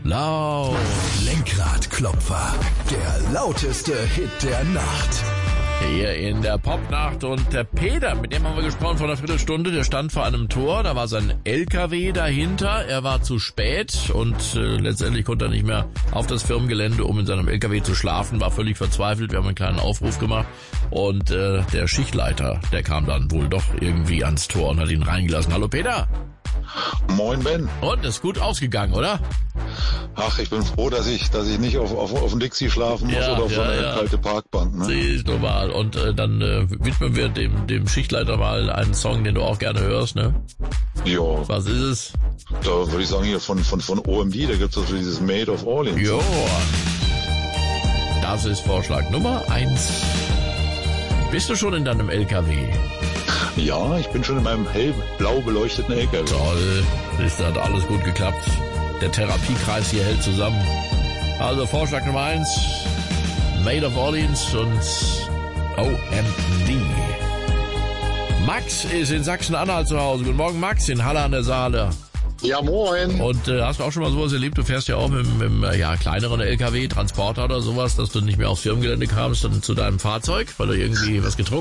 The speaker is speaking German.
Laut. Lenkradklopfer, der lauteste Hit der Nacht. Hier in der Popnacht und der Peter, mit dem haben wir gesprochen vor einer Viertelstunde, der stand vor einem Tor, da war sein LKW dahinter, er war zu spät und letztendlich konnte er nicht mehr auf das Firmengelände, um in seinem LKW zu schlafen, war völlig verzweifelt, wir haben einen kleinen Aufruf gemacht und der Schichtleiter, der kam dann wohl doch irgendwie ans Tor und hat ihn reingelassen. Hallo Peter! Moin Ben. Und, ist gut ausgegangen, oder? Ach, ich bin froh, dass ich nicht auf dem Dixie schlafen muss oder auf so eine kalte Parkbank. Ne? Siehst du mal. Und dann widmen wir dem Schichtleiter mal einen Song, den du auch gerne hörst, ne? Ja. Was ist es? Da würde ich sagen hier von OMD, da gibt's also dieses Made of Orleans. Jo. Das ist Vorschlag Nummer 1. Bist du schon in deinem LKW? Ja, ich bin schon in meinem hellblau beleuchteten LKW. Toll. Das hat alles gut geklappt. Der Therapiekreis hier hält zusammen. Also Vorschlag Nummer 1, Made of Orleans und OMD. Max ist in Sachsen-Anhalt zu Hause. Guten Morgen Max, in Halle an der Saale. Ja, moin. Und hast du auch schon mal sowas erlebt? Du fährst ja auch mit einem kleineren LKW, Transporter oder sowas, dass du nicht mehr aufs Firmengelände kamst dann zu deinem Fahrzeug, weil du irgendwie was getrunken